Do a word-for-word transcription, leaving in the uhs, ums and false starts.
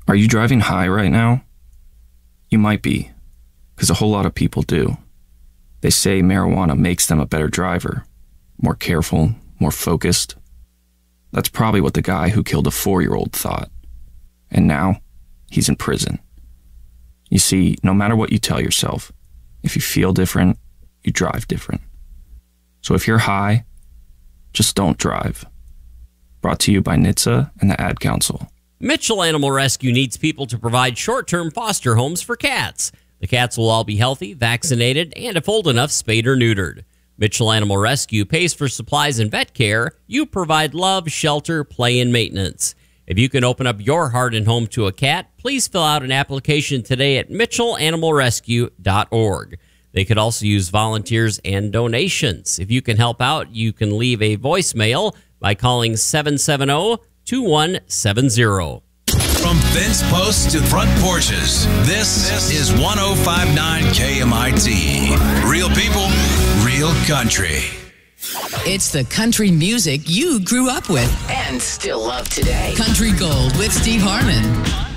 Are you driving high right now? You might be, because a whole lot of people do. They say marijuana makes them a better driver, more careful, more focused. That's probably what the guy who killed a four-year-old thought. And now, he's in prison. You see, no matter what you tell yourself, if you feel different, you drive different. So if you're high, just don't drive. Brought to you by N H T S A and the Ad Council. Mitchell Animal Rescue needs people to provide short-term foster homes for cats. The cats will all be healthy, vaccinated, and if old enough, spayed or neutered. Mitchell Animal Rescue pays for supplies and vet care. You provide love, shelter, play, and maintenance. If you can open up your heart and home to a cat, please fill out an application today at mitchell animal rescue dot org. They could also use volunteers and donations. If you can help out, you can leave a voicemail by calling seven seven zero, two one seven zero. From fence posts to front porches, this is one oh five point nine K M I T. Real people, real country. It's the country music you grew up with and still love today. Country Gold with Steve Harmon.